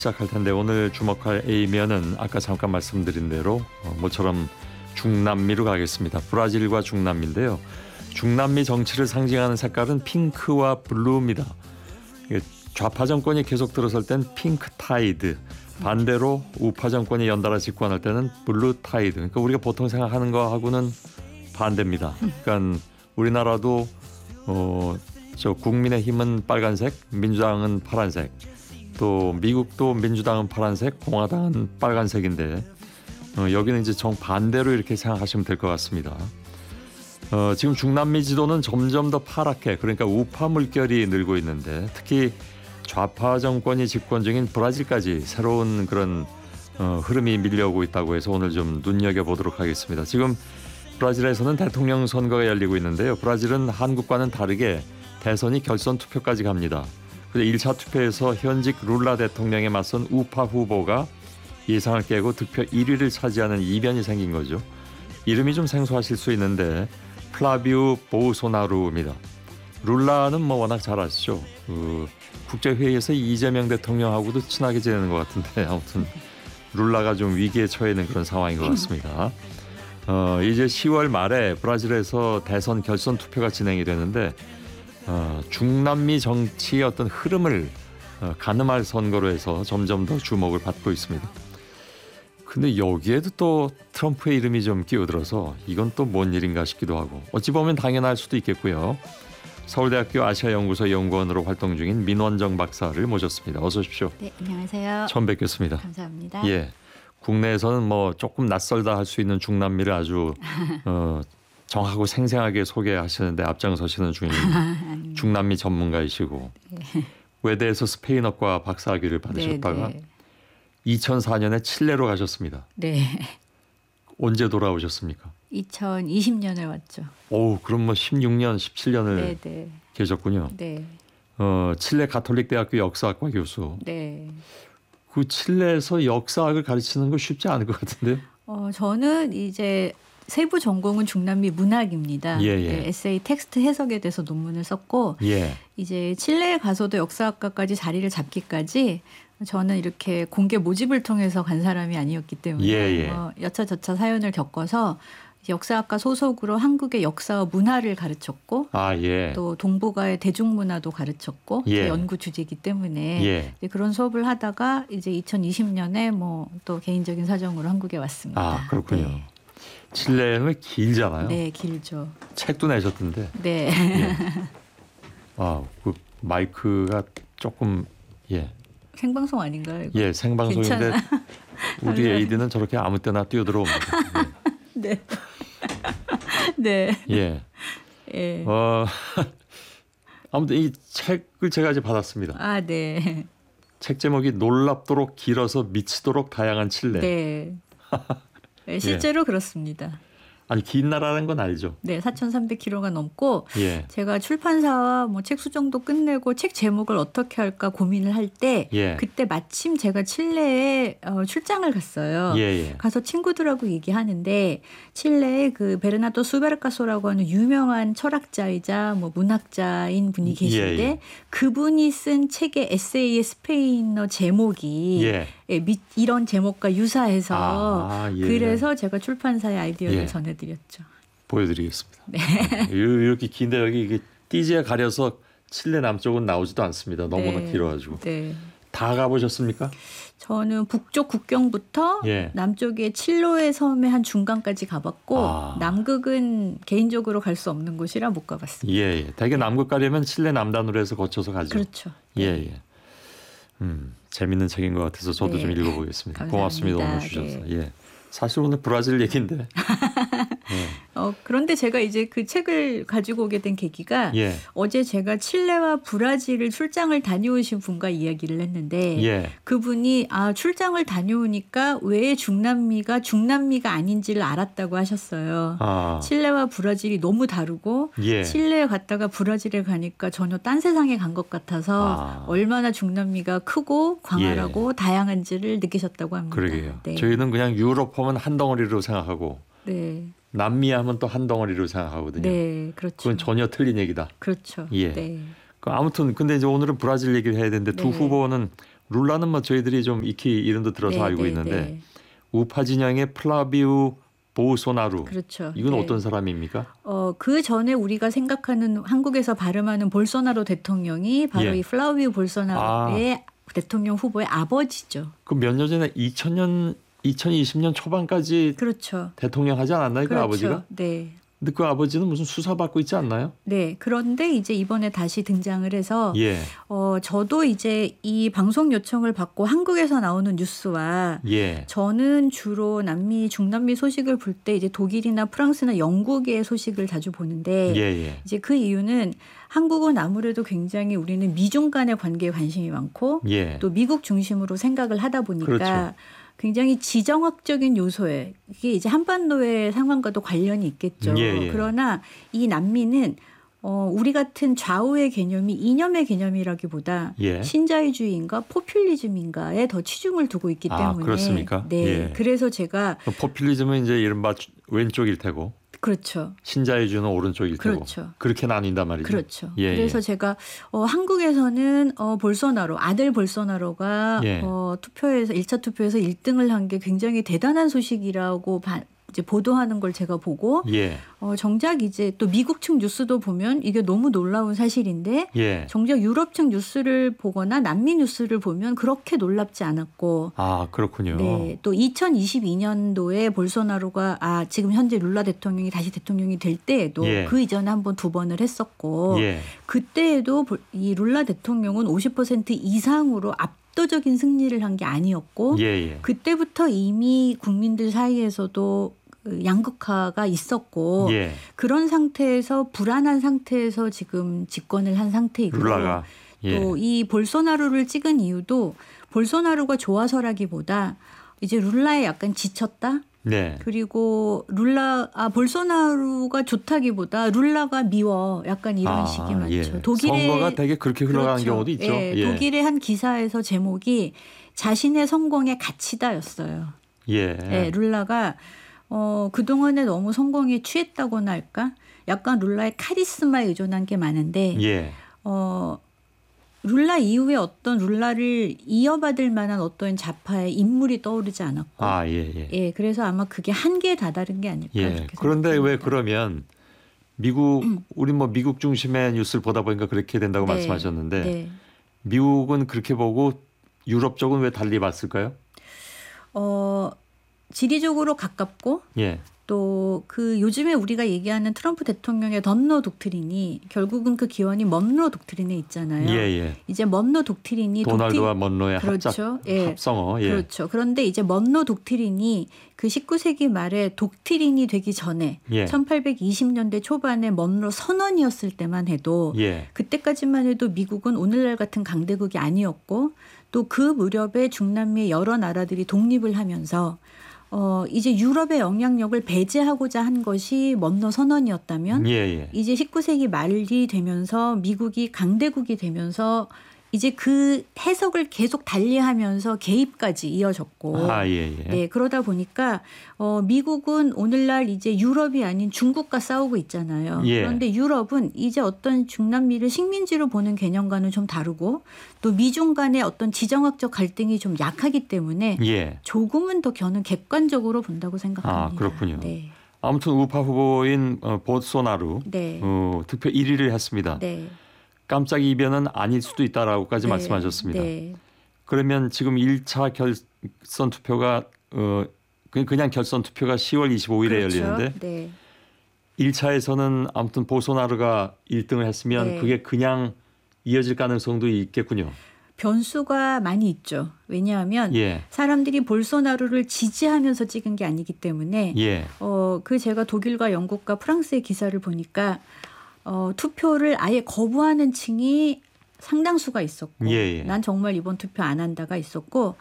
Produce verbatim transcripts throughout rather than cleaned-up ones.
시작할 텐데 오늘 주목할 A면은 아까 잠깐 말씀드린 대로 어, 모처럼 중남미로 가겠습니다. 브라질과 중남미인데요. 중남미 정치를 상징하는 색깔은 핑크와 블루입니다. 좌파 정권이 계속 들어설 땐 핑크 타이드, 반대로 우파 정권이 연달아 집권할 때는 블루 타이드. 그러니까 우리가 보통 생각하는 거하고는 반대입니다. 그러니까 우리나라도 어, 저 국민의힘은 빨간색, 민주당은 파란색. 또 미국도 민주당은 파란색, 공화당은 빨간색인데 어, 여기는 이제 정반대로 이렇게 생각하시면 될 것 같습니다. 어, 지금 중남미 지도는 점점 더 파랗게, 그러니까 우파 물결이 늘고 있는데 특히 좌파 정권이 집권 중인 브라질까지 새로운 그런 어, 흐름이 밀려오고 있다고 해서 오늘 좀 눈여겨보도록 하겠습니다. 지금 브라질에서는 대통령 선거가 열리고 있는데요. 브라질은 한국과는 다르게 대선이 결선 투표까지 갑니다. 일 차 투표에서 현직 룰라 대통령에 맞선 우파 후보가 예상을 깨고 득표 일 위를 차지하는 이변이 생긴 거죠. 이름이 좀 생소하실 수 있는데 플라비우 보우소나루입니다. 룰라는 뭐 워낙 잘 아시죠. 그 국제회의에서 이재명 대통령하고도 친하게 지내는 것 같은데 아무튼 룰라가 좀 위기에 처해 있는 그런 상황인 것 같습니다. 어, 이제 시월 말에 브라질에서 대선 결선 투표가 진행이 되는데 어, 중남미 정치의 어떤 흐름을 어, 가늠할 선거로 해서 점점 더 주목을 받고 있습니다. 근데 여기에도 또 트럼프의 이름이 좀 끼어들어서 이건 또 뭔 일인가 싶기도 하고 어찌 보면 당연할 수도 있겠고요. 서울대학교 아시아연구소 연구원으로 활동 중인 민원정 박사를 모셨습니다. 어서 오십시오. 네, 안녕하세요. 처음 뵙겠습니다. 감사합니다. 예, 국내에서는 뭐 조금 낯설다 할 수 있는 중남미를 아주 어, 정하고 생생하게 소개하시는데 앞장서시는 중인 중남미 전문가이시고 네. 외대에서 스페인어과 박사학위를 받으셨다가 네, 네. 이천사 년에 칠레로 가셨습니다. 네. 언제 돌아오셨습니까? 이천이십 년에 왔죠. 오, 그럼 뭐 십육 년, 십칠 년을 네, 네. 계셨군요. 네. 어, 칠레 가톨릭 대학교 역사학과 교수. 네. 그 칠레에서 역사학을 가르치는 거 쉽지 않을 것 같은데요. 어, 저는 이제 세부 전공은 중남미 문학입니다. 예, 예. 네, 에세이 텍스트 해석에 대해서 논문을 썼고 예. 이제 칠레에 가서도 역사학과까지 자리를 잡기까지 저는 이렇게 공개 모집을 통해서 간 사람이 아니었기 때문에 예, 예. 어, 여차저차 사연을 겪어서 역사학과 소속으로 한국의 역사와 문화를 가르쳤고 아, 예. 또 동북아의 대중문화도 가르쳤고 예. 제 연구 주제이기 때문에 예. 이제 그런 수업을 하다가 이제 이천이십 년에 뭐 또 개인적인 사정으로 한국에 왔습니다. 아, 그렇군요. 네. 칠레는 길잖아요. 네, 길죠. 책도 내셨던데. 네. 예. 아, 그 마이크가 조금 예, 생방송 아닌가요? 이거? 예 생방송인데 괜찮아. 우리 에이디는 저렇게 아무 때나 뛰어들어옵니다. 네. 네. 예. 예. 어, 아무튼 이 책을 제가 이제 받았습니다. 아, 네. 책 제목이 놀랍도록 길어서 미치도록 다양한 칠레. 네. 네, 실제로 그렇습니다. 아니 긴 나라라는 건 알죠. 네, 사천삼백 킬로미터가 넘고 예. 제가 출판사와 뭐 책 수정도 끝내고 책 제목을 어떻게 할까 고민을 할 때 예. 그때 마침 제가 칠레에 어, 출장을 갔어요. 예, 예. 가서 친구들하고 얘기하는데 칠레에 그 베르나토 수베르카소라고 하는 유명한 철학자이자 뭐 문학자인 분이 계신데 예, 예. 그분이 쓴 책의 에세이의 스페인어 제목이 예. 예, 미, 이런 제목과 유사해서 아, 예. 그래서 제가 출판사의 아이디어를 예. 전해드렸죠. 보여드리겠습니다. 네. 이렇게 긴데 여기 이게 띠지에 가려서 칠레 남쪽은 나오지도 않습니다. 너무나 네. 길어가지고. 네. 다 가보셨습니까? 저는 북쪽 국경부터 예. 남쪽의 칠로의 섬의 한 중간까지 가봤고 아. 남극은 개인적으로 갈 수 없는 곳이라 못 가봤습니다. 예, 예. 대개 남극 가려면 칠레 남단으로 해서 거쳐서 가죠. 그렇죠. 예, 예. 음, 재밌는 책인 것 같아서 저도 네. 좀 읽어보겠습니다. 감사합니다. 고맙습니다. 오늘 주셔서. 네. 예. 사실 오늘 브라질 얘기인데. 예. 어, 그런데 제가 이제 그 책을 가지고 오게 된 계기가 예. 어제 제가 칠레와 브라질을 출장을 다녀오신 분과 이야기를 했는데 예. 그분이 아 출장을 다녀오니까 왜 중남미가 중남미가 아닌지를 알았다고 하셨어요. 아. 칠레와 브라질이 너무 다르고 예. 칠레에 갔다가 브라질에 가니까 전혀 딴 세상에 간 것 같아서 아. 얼마나 중남미가 크고 광활하고 다양한지를 느끼셨다고 합니다. 그러게요. 네. 저희는 그냥 유럽 하면 한 덩어리로 생각하고 네. 남미 하면 또 한 덩어리로 생각하거든요. 네, 그렇죠. 그건 전혀 틀린 얘기다. 그렇죠. 예. 네. 그 아무튼 근데 이제 오늘은 브라질 얘기를 해야 되는데 두 네. 후보는 룰라는 뭐 저희들이 좀 익히 이름도 들어서 네, 알고 네, 있는데 네. 우파 진영의 플라비우 보소나루. 그렇죠. 이건 네. 어떤 사람입니까? 어, 그 전에 우리가 생각하는 한국에서 발음하는 볼소나로 대통령이 바로 예. 이 플라위오 볼소나로의 아. 대통령 후보의 아버지죠. 그 몇 년 전에 이천 년, 이천이십 년 초반까지 그렇죠. 대통령 하지 않았나요? 그렇죠. 그 아버지가? 네. 근데 그 아버지는 무슨 수사 받고 있지 않나요? 네. 그런데 이제 이번에 다시 등장을 해서 예. 어, 저도 이제 이 방송 요청을 받고 한국에서 나오는 뉴스와 예. 저는 주로 남미, 중남미 소식을 볼 때 이제 독일이나 프랑스나 영국의 소식을 자주 보는데 예, 예. 이제 그 이유는 한국은 아무래도 굉장히 우리는 미중 간의 관계에 관심이 많고 예. 또 미국 중심으로 생각을 하다 보니까 그렇죠. 굉장히 지정학적인 요소에 이게 이제 한반도의 상황과도 관련이 있겠죠. 예, 예. 그러나 이 남미는 어, 우리 같은 좌우의 개념이 이념의 개념이라기보다 예. 신자유주의인가 포퓰리즘인가에 더 치중을 두고 있기 아, 때문에 그렇습니까? 네, 예. 그래서 제가 포퓰리즘은 이제 이른바 왼쪽일 테고 그렇죠. 신자유주의는 오른쪽일 테고 그렇죠. 그렇게 나뉜단 말이죠. 그렇죠. 예, 그래서 예. 제가 어, 한국에서는 어, 볼소나로 아들 볼소나로가 예. 어, 투표에서 일 차 투표에서 일 등을 한 게 굉장히 대단한 소식이라고 바, 이제 보도하는 걸 제가 보고 예. 어, 정작 이제 또 미국 측 뉴스도 보면 이게 너무 놀라운 사실인데 예. 정작 유럽 측 뉴스를 보거나 남미 뉴스를 보면 그렇게 놀랍지 않았고 아, 그렇군요. 네, 또 이천이십이 년도에 볼소나로가 아 지금 현재 룰라 대통령이 다시 대통령이 될 때에도 예. 그 이전에 한번 두 번을 했었고 예. 그때에도 볼- 이 룰라 대통령은 오십 퍼센트 이상으로 압도적인 승리를 한 게 아니었고 예, 예. 그때부터 이미 국민들 사이에서도 그 양극화가 있었고 예. 그런 상태에서 불안한 상태에서 지금 집권을 한 상태이고요. 룰라가 예. 또 이 볼소나루를 찍은 이유도 볼소나루가 좋아서라기보다 이제 룰라에 약간 지쳤다. 네. 그리고 룰라 아 볼소나루가 좋다기보다 룰라가 미워 약간 이런 아, 식이 많죠. 예. 독일의 선거가 되게 그렇게 흘러가는 그렇죠. 경우도 있죠. 예, 예. 독일의 한 기사에서 제목이 자신의 성공의 가치다였어요. 예. 예, 룰라가 어, 그동안에 너무 성공에 취했다고나 할까? 약간 룰라의 카리스마에 의존한 게 많은데 예. 어, 룰라 이후에 어떤 룰라를 이어받을 만한 어떤 좌파의 인물이 떠오르지 않았고 아, 예, 예. 예, 그래서 아마 그게 한계에 다다른 게 아닐까. 예. 그렇게 그런데 생각합니다. 왜 그러면 미국 우리 뭐 미국 중심의 뉴스를 보다 보니까 그렇게 된다고 네, 말씀하셨는데 네. 미국은 그렇게 보고 유럽 쪽은 왜 달리 봤을까요? 어, 지리적으로 가깝고 예. 또 그 요즘에 우리가 얘기하는 트럼프 대통령의 덤노 독트린이 결국은 그 기원이 먼로 독트린에 있잖아요. 예, 예. 이제 먼로 독트린이 도널드와 독트린- 먼로의 그렇죠. 합작 예. 합성어. 예. 그렇죠. 그런데 이제 먼로 독트린이 그 십구 세기 말에 독트린이 되기 전에 예. 천팔백이십 년대 초반에 먼로 선언이었을 때만 해도 예. 그때까지만 해도 미국은 오늘날 같은 강대국이 아니었고 또 그 무렵에 중남미의 여러 나라들이 독립을 하면서 어, 이제 유럽의 영향력을 배제하고자 한 것이 먼로 선언이었다면 예, 예. 이제 십구 세기 말이 되면서 미국이 강대국이 되면서 이제 그 해석을 계속 달리하면서 개입까지 이어졌고 아, 예, 예. 네, 그러다 보니까 어, 미국은 오늘날 이제 유럽이 아닌 중국과 싸우고 있잖아요. 예. 그런데 유럽은 이제 어떤 중남미를 식민지로 보는 개념과는 좀 다르고 또 미중 간의 어떤 지정학적 갈등이 좀 약하기 때문에 예. 조금은 더 저는 객관적으로 본다고 생각합니다. 아, 그렇군요. 네, 아무튼 우파 후보인 어, 보소나루 네, 어, 투표 일 위를 했습니다. 네. 깜짝 이변은 아닐 수도 있다라고까지 네, 말씀하셨습니다. 네. 그러면 지금 일 차 결선 투표가 어, 그- 그냥 결선 투표가 시월 이십오일에 그렇죠. 열리는데 네. 일 차에서는 아무튼 보소나루가 일 등을 했으면 네. 그게 그냥 이어질 가능성도 있겠군요. 변수가 많이 있죠. 왜냐하면 예. 사람들이 볼소나루를 지지하면서 찍은 게 아니기 때문에 예. 어, 그 제가 독일과 영국과 프랑스의 기사를 보니까 어, 투표를 아예 거부하는 층이 상당수가 있었고 예, 예. 난 정말 이번 투표 안 한다가 있었고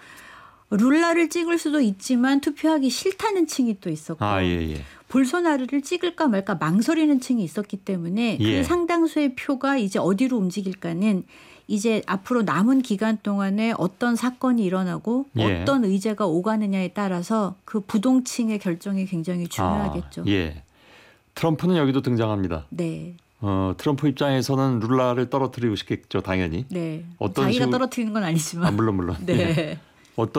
룰라를 찍을 수도 있지만 투표하기 싫다는 층이 또 있었고 아, 예, 예. 볼소나루를 찍을까 말까 망설이는 층이 있었기 때문에 예. 그 상당수의 표가 이제 어디로 움직일까는 이제 앞으로 남은 기간 동안에 어떤 사건이 일어나고 예. 어떤 의제가 오가느냐에 따라서 그 부동층의 결정이 굉장히 중요하겠죠. 아, 예. 트럼프는 여기도 등장합니다. 네. 어, 트럼프 입장에서는 룰라를 떨어뜨리고 싶겠죠, 당연히. 네. 어떤 자기가 식으로- 떨어뜨리는 건 아니지만. 아, 물론 물론. 네.